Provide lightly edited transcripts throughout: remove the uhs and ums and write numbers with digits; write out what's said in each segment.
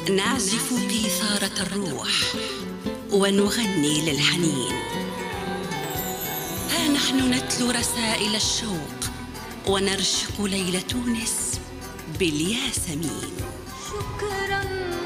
نعزف قيثارة الروح ونغني للحنين. ها نحن نتلو رسائل الشوق ونرشق ليل تونس بالياسمين. شكرا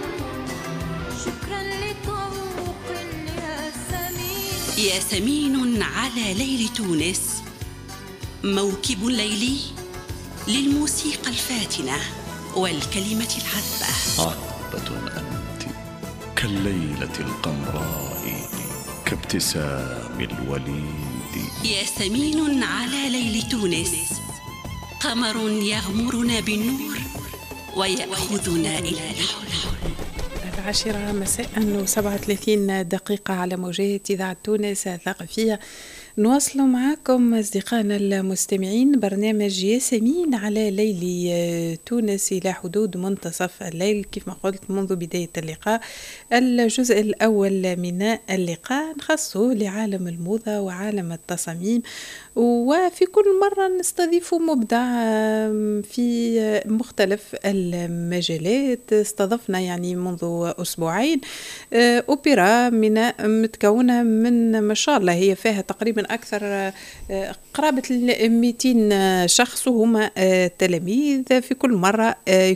شكرا لطوق الياسمين. ياسمين على ليل تونس، موكب ليلي للموسيقى الفاتنة والكلمة العذبة. عذبة أنت كالليلة القمراء كابتسام الوليد. ياسمين على ليل تونس، قمر يغمرنا بالنور ويأخذنا إلى الحلم. 10 مساء و37 دقيقة على موجات إذاعة تونس الثقافية. نواصل معكم أصدقائنا المستمعين برنامج ياسمين على ليل تونس إلى حدود منتصف الليل. كيف ما قلت منذ بداية اللقاء، الجزء الأول من اللقاء نخصه لعالم الموضة وعالم التصاميم، وفي كل مرة نستضيف مبدع في مختلف المجالات. استضفنا يعني منذ أسبوعين أوبرا متكونة من ما شاء الله هي فيها تقريبا أكثر قرابة 200 شخص، وهم تلاميذ. في كل مرة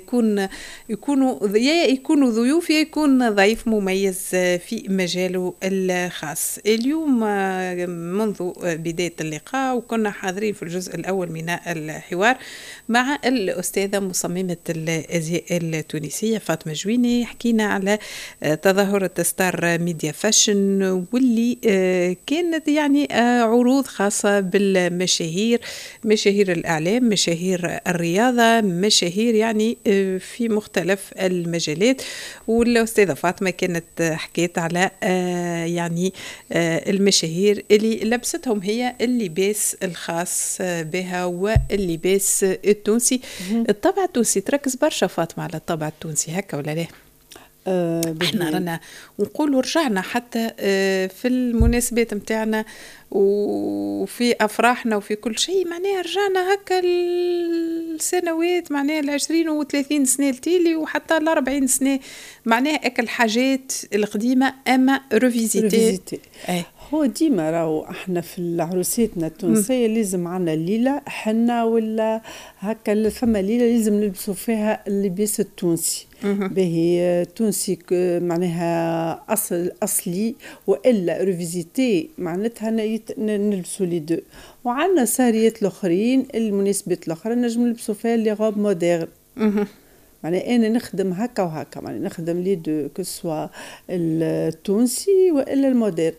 يكونوا ضيوف، يكون ضيف مميز في مجاله الخاص. اليوم منذ بداية اللقاء وكنا حاضرين في الجزء الأول من الحوار مع الأستاذة مصممة الأزياء التونسية فاطمة جويني. حكينا على تظاهرة ستار ميديا فاشن، واللي كانت يعني عروض خاصة بالمشاهير، مشاهير الإعلام، مشاهير الرياضة، مشاهير يعني في مختلف المجالات. والأستاذة فاطمة كانت حكيت على يعني المشاهير اللي لبستهم هي اللباس الخاص بها واللباس التونسي. الطبع التونسي تركز برشا فاطمة على الطبع التونسي، هكا ولا لا؟ احنا رانا ونقولوا رجعنا حتى في المناسبات متاعنا وفي أفراحنا وفي كل شيء، معناها رجعنا هكا السنوات، معناها 20 و30 سنة التالي وحتى 40 سنة، معناها أكل حاجات القديمة أما ريفيزيتي. هو ديما راهو احنا في العروساتنا التونسيه لازم عنا الليله حنا ولا هكا، فما ليله لازم نلبسوا فيها اللباس التونسي باهي تونسي معناها اصلي، والا ريفيزيتي معناتها نلبسوا لي دو. وعندنا ساريات الاخرين المناسبات الاخرى نجم نلبسوا فيها لي غوب موديرن. معناها انا نخدم هكا وهكا، معناها نخدم لي دو كسوا التونسي والا الموديرن.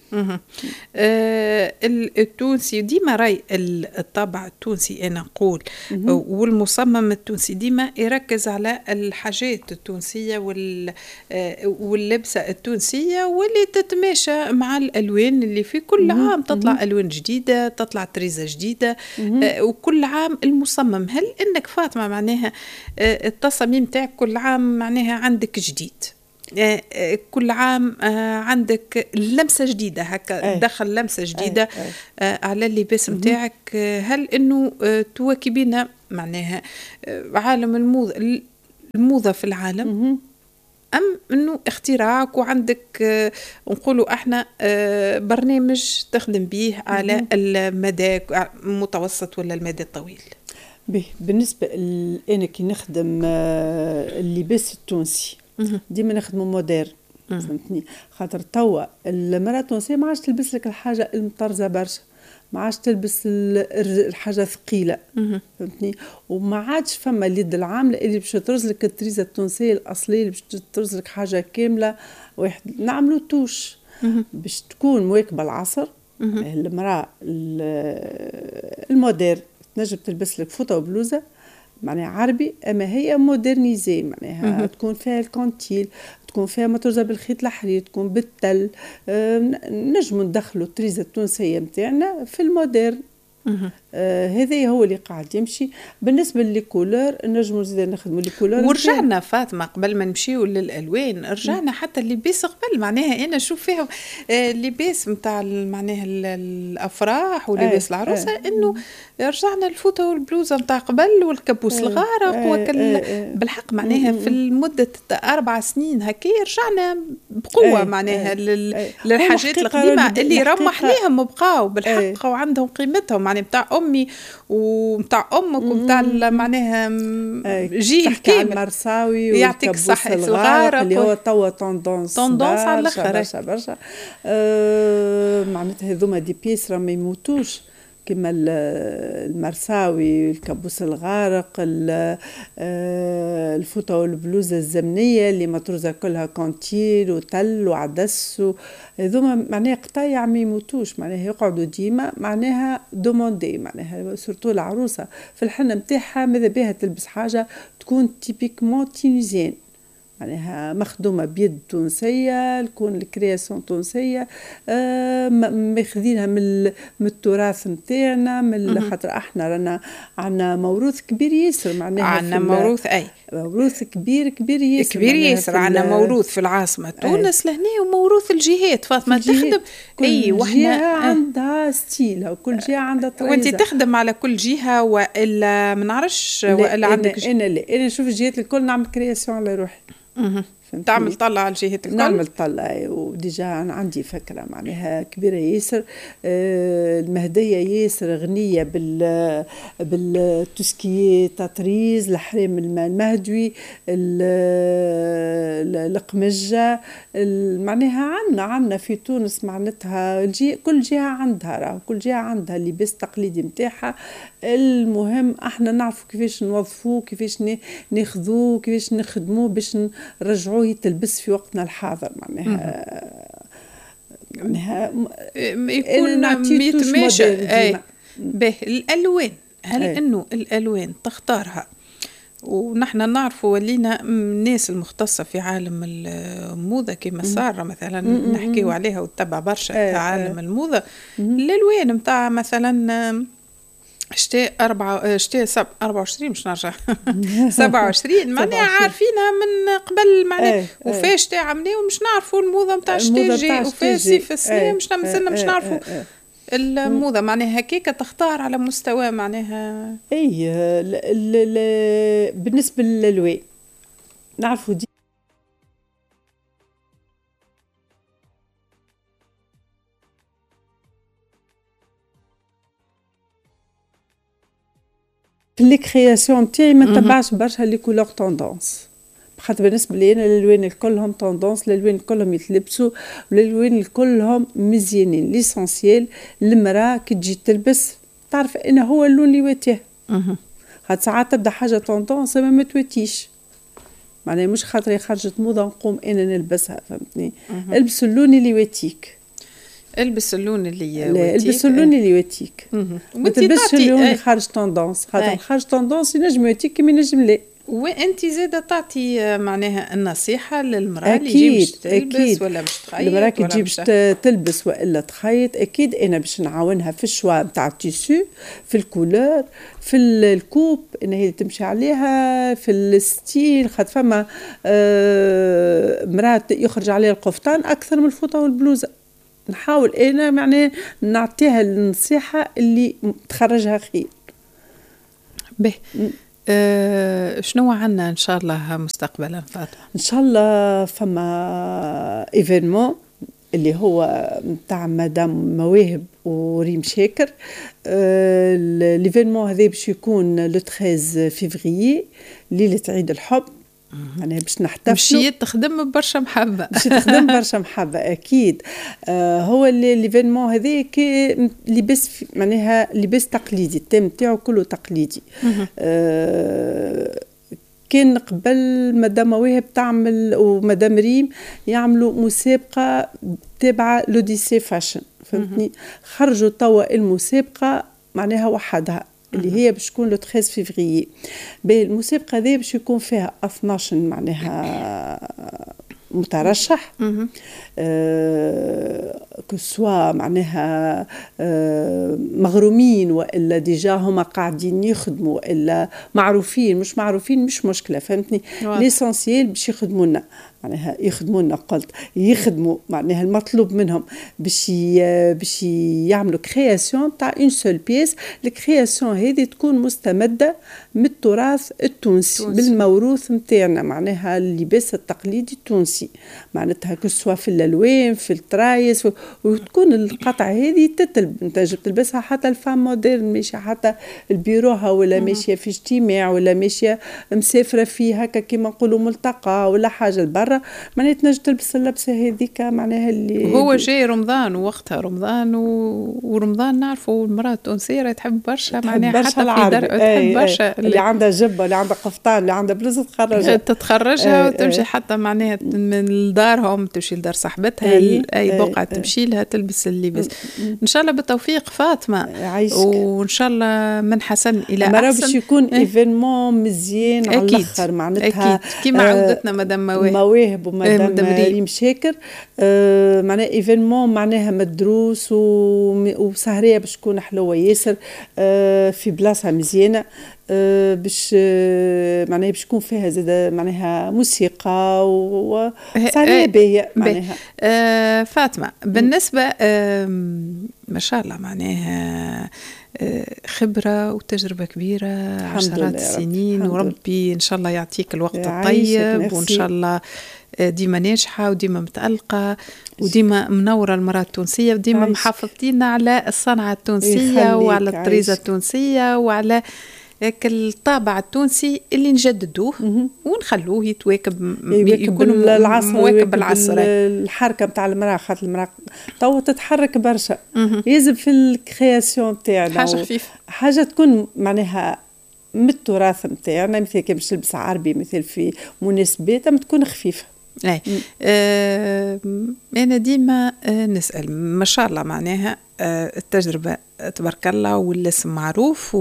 التونسي ديما راي الطابع التونسي أنا نقول والمصمم التونسي ديما يركز على الحاجات التونسية واللبسة التونسية واللي تتماشى مع الألوان اللي في كل عام تطلع ألوان جديدة، تطلع طريزة جديدة وكل عام المصمم. هل إنك فاطمة معناها التصاميم تاعك كل عام معناها عندك جديد؟ كل عام عندك لمسة جديدة هكا دخل لمسة جديدة على اللباس متاعك. هل انه تواكبين معناها عالم الموضة في العالم ام انه اختراعك وعندك نقولوا احنا برنامج تخدم به على المدى المتوسط ولا المدى الطويل؟ بالنسبة أنا كي نخدم اللباس التونسي ديما نخدموا مودير، فهمتني؟ خاطر توا المرأة التونسية ما عادش تلبس لك الحاجة المطرزة برشا، ما عادش تلبس الحاجة ثقيلة، فهمتني؟ وما عادش فما اليد العاملة اللي باش ترز لك التريزة التونسية الأصلية اللي باش ترز لك حاجة كاملة. واحد نعملوا توش باش تكون مواكبة العصر. المرأة المودير تنجم تلبس لك فوطة وبلوزة معناها عربي، اما هي مودرنيزي معناها تكون فيها الكونتيل، تكون فيها مطرزه بالخيط الحرير، تكون بالتل. نجموا ندخلوا التريزه التونسيه نتاعنا في المودرن. هذا هو اللي قاعد يمشي. بالنسبه للكولور نجموا نزيد نخدموا الكولور. ورجعنا فاطمه قبل ما نمشيو للالوان، رجعنا حتى اللباس قبل، معناها انا نشوف فيها اللباس نتاع معناها الافراح ولباس العروسه، انه رجعنا الفوطه والبلوزه نتاع قبل والكابوس الغارق وكل بالحق معناها في المده 4 سنين هكا رجعنا بقوه معناها للحاجات القديمه اللي رمح ليهم بقاو بالحق وعندهم قيمتهم، معناها نتاع امي ومتاع امك ومتاع معناها جيل كامل. المرساوي يعطيك الصحة الغارق اللي هو توا توندونس على الاخر برشا معناتها هذوما دي بيس راه ما يموتوش كما المرساوي، الكابوس الغارق، الفوطه والبلوزه الزمنيه اللي مطروزه كلها كونتيل وتل وعدس، هذوما معناها قطايع ما يموتوش، معناها يقعدوا ديما معناها دوموندي، معناها سورتو العروسه في الحنه نتاعها ماذا بها تلبس حاجه تكون تيبيكمون تونيزيان، معناها مخدومه بيد تونسيه، تكون الكرياسيون تونسيه، ماخذينها من التراث نتاعنا، من خاطر احنا رانا عندنا موروث كبير ياسر، معناها عندنا موروث موروث كبير ياسر، كبير ياسر. عندنا موروث في العاصمه تونس لهنا وموروث الجهات فاطمه تخدم وحنا عندها ستيلها وكل جهه عندها طريقه، وانت تخدم على كل جهه والا ما نعرفش والا عندك انا نشوف الجهات الكل نعمل كرياسيون على روحي. تعمل طلع على الجهات الكل؟ نعمل طلع وديجا أنا عندي فكرة معناها كبيرة ياسر. المهدية ياسر غنية بالتسكية تطريز الحريم الماء المهدوي القمجة، معناها عندنا في تونس معناتها كل جهة عندها، راه كل جهة عندها اللباس التقليدي متاعها. المهم احنا نعرفوا كيفاش نوظفوه، كيفاش ناخذوه، كيفاش نخدموه باش نرجعوه يتلبس في وقتنا الحاضر، معناها يكون ميتماشى. به الالوان، هل انه الالوان تختارها ونحن نعرفوا ولينا الناس المختصة في عالم الموضة كما سارة مثلا نحكيو عليها وتتبع برشا في عالم الموضة، الالوان متاع مثلا شتاء 24 مش نرجع 27 معناها عارفينها من قبل معناها وفاش شتاء عمليه ومش نعرفوا الموضة متاع شتاء جاي وفاش صيف السنة مش نمزلنا مش نعرفوا الموضة، معناها هكاك تختار على مستوى معناها بالنسبة للألوان نعرفوا دي في الكرياسيون تاعي ما نتبعش برشا لي كولور توندونس، خاطر بالنسبه لي انا الالوان الكلهم توندونس، الالوان الكلهم يتلبسوا والالوان الكلهم مزيانين. ليسونسيال المراه كي تجي تلبس تعرف انه هو اللون اللي واتيه، خاطر ساعات تبدا حاجه توندونس ما تواتيش، معناها مش خاطر خرجت موضه نقوم انا نلبسها، فهمتني؟ البس اللون اللي واتيك، البس اللون اللي يواتيك، البس اللون اللي يواتيك، ما تلبسش اللون اللي خارج توندونس، خاطر خارج توندونس ينجم يواتيك كيما ينجم لا. وانت زاده تعطي معناها النصيحه للمراه اللي تجي باش تلبس ولا باش تخيط، المراه كي تجي باش تلبس والا تخيط اكيد انا باش نعاونها في الشوا نتاع التيسو، في الكولور، في الكوب ان هي تمشي عليها، في الستيل، خاطر فما مراه يخرج عليها القفطان اكثر من الفوطه والبلوزه، نحاول انا معناها نعطيها النصيحه اللي تخرجها خير. به شنو عنا ان شاء الله مستقبلا فاطمه؟ ان شاء الله فما ايفينمون اللي هو نتاع مدام مواهب وريم شاكر. الايفينمون هذا باش يكون لو 13 فيفري ليله عيد الحب، يعني باش نحتفلوا. مشيت تخدم برشا محبه، باش تخدم برشا محبه اكيد. هو ليفينمون هذاك لباس معناها لباس تقليدي، التيم تاعو كله تقليدي. كان قبل مدام مواهب تعمل ومدام ريم يعملوا مسابقه تابعه لوديسي فاشن، فهمتني؟ خرجوا توا المسابقه معناها وحدها اللي هي باش تكون لو 13 فيفري. بالمسابقه هذه باش يكون فيها 12 معناها مترشح كسوا معناها مغرومين والا ديجا هما قاعدين يخدموا والا معروفين مش معروفين مش مشكله فهمتني ليسونسيال باش يخدموا لنا معناها يخدموا لنا قلت يخدموا معناها المطلوب منهم باش يعملوا كرياسيون تاع اون سول بيس الكرياسيون هذه تكون مستمده من التراث التونسي بالموروث نتاعنا معناها اللباس التقليدي التونسي معناتها كسوا في الالوان في الترايس وتكون القطعه هذه تنجم تلبسها حتى الفام مودرن ماشيه حتى البيروها ولا ماشيه في اجتماع ولا ماشيه مسافره فيه هكا كيما نقولوا ملتقى ولا حاجه لبرا معناتها تنجم تلبس اللبسه هذيك معناها اللي هو جاي رمضان ووقتها رمضان ورمضان نعرفوا المراه التونسيه راهي تحب برشا معناها حتى في تحب برشا اللي عندها جبه اللي عندها قفطان اللي عندها بلوزه تتخرجها وتمشي حتى معناها من دارهم تمشي لدار صاحبتها اي بقعه تمشي لها تلبس اللباس ان شاء الله بالتوفيق فاطمه وان شاء الله من حسن الى احسن باش يكون ايفينمون مزيان على الاخر معناتها اكيد كيما عودتنا مدام مواهب ومدام ريم شاكر معناها ايفينمون معناها مدروس وسهريه باش تكون حلوه ياسر في بلاصه مزيانه باش معناها باش يكون فيها زاد معناها موسيقى وسهريه باهيه معناها فاطمه بالنسبه ما شاء الله معناها خبرة وتجربة كبيرة عشرات السنين وربي إن شاء الله يعطيك الوقت الطيب وإن شاء الله ديما ناجحة وديما متألقة وديما منورة المرأة التونسية وديما محافظتين على الصنعة التونسية وعلى الطريزة التونسية وعلى الطابع التونسي اللي نجددوه ونخلوه يتواكب يكون مواكب العصر الحركه نتاع المراه خاطر المراه تو تتحرك برشا لازم في الكرياسيون تاعنا حاجه خفيفه حاجه تكون معناها من التراث نتاعنا مثل كي باش تلبس عربي مثل في مناسبات تكون خفيفه اي انا ديما نسال ما شاء الله معناها التجربه تبارك الله والاسم معروف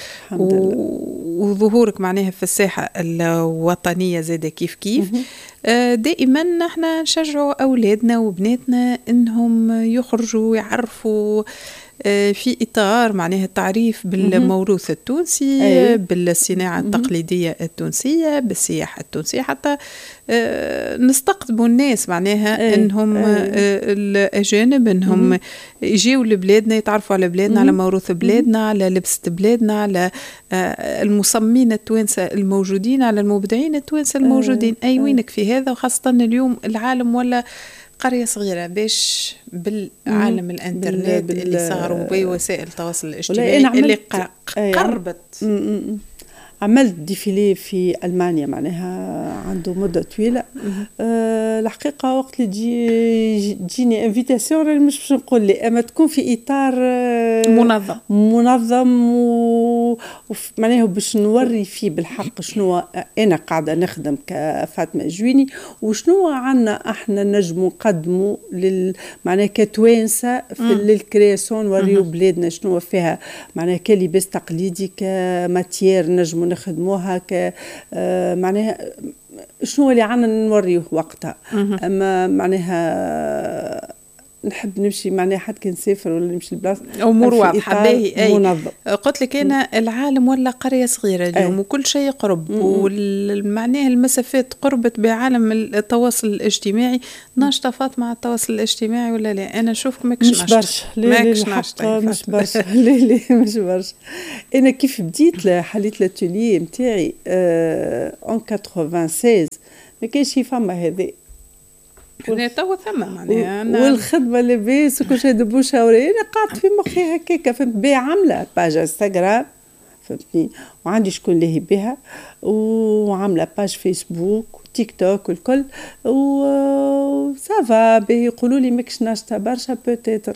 وظهورك معناها في الساحه الوطنيه زاده كيف دائما نحن نشجعوا اولادنا وبناتنا انهم يخرجوا يعرفوا في إطار معناها التعريف بالموروث التونسي بالصناعة التقليدية التونسية بالسياحة التونسية حتى نستقطبوا الناس معناها انهم الأجانب انهم يجيوا لبلادنا يتعرفوا على بلادنا على موروث بلادنا على لبسة بلادنا على المصممين التوانسة الموجودين على المبدعين التوانسة الموجودين أي وينك في هذا وخاصة اليوم العالم ولا قرية صغيرة باش بالعالم الانترنت اللي صاروا بوسائل التواصل الاجتماعي اللي قربت عملت ديفيلي في ألمانيا معناها عنده مدة طويلة الحقيقة وقت اللي تجيني انفيتاسيون راني مش باش نقول لي اما تكون في إطار منظم معناها باش نوري فيه بالحق شنو أنا قاعدة نخدم كفاطمة جويني وشنو عنا احنا نجم نقدموا معناها كتوانسة في الكرياسيون نوريو بلادنا شنو فيها معناها كلباس تقليدي كماتير نجم نخدموها معناها شنو اللي عنا نوريه وقتها اما معناها نحب نمشي معناها حد كي نسافر ولا نمشي لبلاصه امور واضحه باهي منظم قلت لك انا العالم ولا قريه صغيره اليوم وكل شيء قرب ومعناها المسافات قربت بعالم التواصل الاجتماعي ناشطه مع التواصل الاجتماعي ولا لا انا اشوفك ماكش برشا ماكش ناشطه مش برشا لا مش برشا انا كيف بديت حليت الاتولي نتاعي ان 96 ما كانش فما هذا أنا تو ثم معناها والخدمة لباس وكل شيء دبوشة أنا قعدت في مخي هكاكا فهمت بيه عاملة باج انستغرام فهمتني وعندي شكون لاهي بها وعاملة باج فيسبوك وتيك توك والكل وسافا بيه يقولوا لي ماكش ناشطة برشا بوتيتر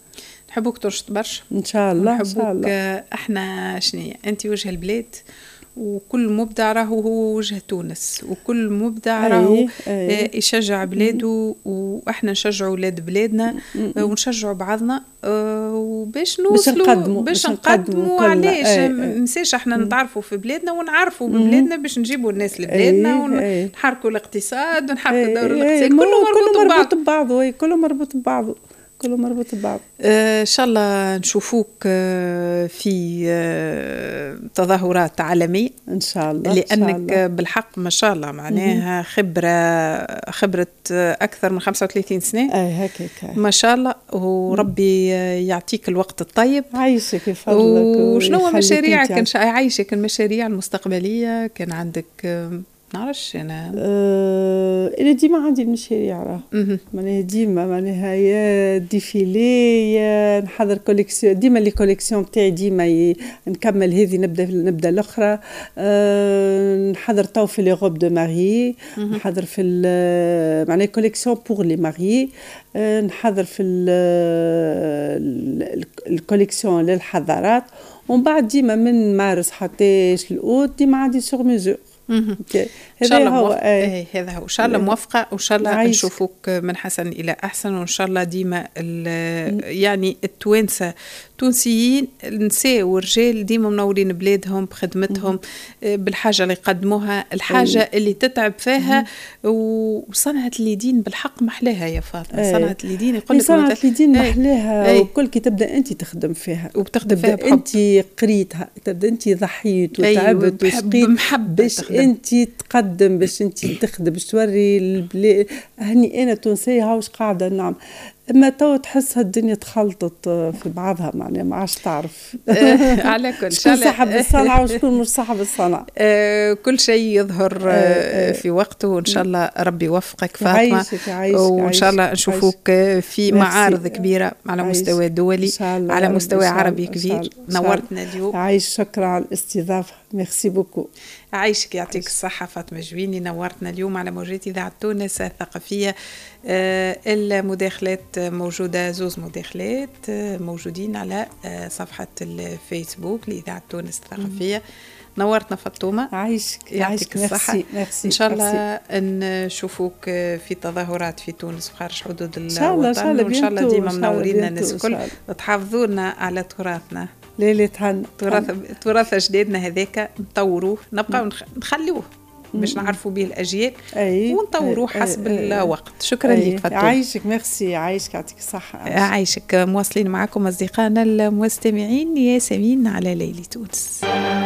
نحبوك ترشط برشا إن شاء الله نحبوك احنا شنية أنت وجه البلاد وكل مبدع راهو هو وجه تونس، وكل مبدع راهو يشجع بلاده، واحنا نشجعوا ولاد بلادنا ونشجعوا بعضنا، وباش نوصلوا باش نقدموا علاش منساش احنا نتعرفوا في بلادنا ونعرفوا ببلادنا باش نجيبوا الناس لبلادنا ونحركوا الاقتصاد ونحركوا الدور الاقتصادي، كله مربوط ببعضه. كله مربوط ببعضه. كله مربوط ببعض. ان شاء الله نشوفوك في تظاهرات عالمية ان شاء الله، لانك إن شاء الله. بالحق ما شاء الله معناها خبرة اكثر من 35 سنة هكاك ما شاء الله، وربي يعطيك الوقت الطيب. عايشك يفضلك. وشنو مشاريعك؟ عايشك المشاريع المستقبلية كان عندك؟ نعرفش انا انا ديما عندي المشاريع راه معناها ديما معناها يا ديفيلي يا نحضر كوليكسيون، ديما لي كوليكسيون تاعي ديما نكمل هذه نبدا الاخرى. نحضر تو في لي روب دو ماري، نحضر في معناها كوليكسيون بور لي ماري، نحضر في الكوليكسيون للحضارات، ومن بعد ديما من مارس حتى الاوت ديما عندي سور ميزور. ان شاء الله هذا هو ان شاء الله موفقه، وان شاء الله نشوفوك من حسن الى احسن، وان شاء الله ديما يعني التوانسه تونسيين النساء والرجال ديما منورين بلادهم بخدمتهم بالحاجه اللي يقدموها، الحاجه اللي تتعب فيها. وصنعه اليدين بالحق محلاها يا فاطمه، صنعه اليدين يقول لك صنعه اليدين محلاها، وكل كي تبدا انت تخدم فيها وبتخدم فيها بحب، انت قريتها، تبدا انت ضحيت وتعبت وسقيت باش انت تقدم، باش انت تخدم، باش توري البلاد هني انا تونسيه هاوش قاعده نعم. اما تو تحس الدنيا تخلطت في بعضها، معناها ما عادش تعرف على كل شكون صاحب الصنعه وشكون مش صاحب الصنعه. كل شيء يظهر في وقته، وان شاء الله ربي يوفقك فاطمه، وان شاء الله نشوفوك في معارض كبيره على مستوى دولي، على مستوى عربي كبير. نورتنا اليوم. عايش، شكرا على الاستضافه، ميرسي بوكو. عايشك يعطيك الصحة فاطمة جويني، نورتنا اليوم على موجات إذاعة تونس الثقافية. المداخلات موجودة، زوز مداخلات موجودين على صفحة الفيسبوك لإذاعة تونس الثقافية. نورتنا فاطمة، عايشك يعطيك الصحة. ميرسي. إن شاء الله نشوفوك في تظاهرات في تونس وخارج حدود الوطن، إن شاء الله وإن شاء الله ديما منورين الناس الكل، وتحافظونا على تراثنا. ليلة هنا تراث أجدادنا هذاك نطوروه، نبقى نخلوه باش نعرفوا به الأجيال، ونطوروه حسب الوقت. شكرا لك فاطمة. عايشك، ميرسي، عايشك، يعطيك الصحة. عايشك. مواصلين معكم أصدقائنا المستمعين ياسمين على ليلة تونس.